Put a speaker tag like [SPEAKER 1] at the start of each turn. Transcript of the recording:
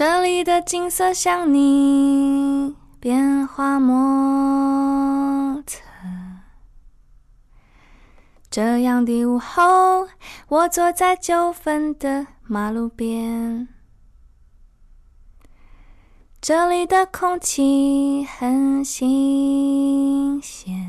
[SPEAKER 1] 这里的景色像你变化莫测，这样的午后，我坐在9分的马路边，这里的空气很新鲜，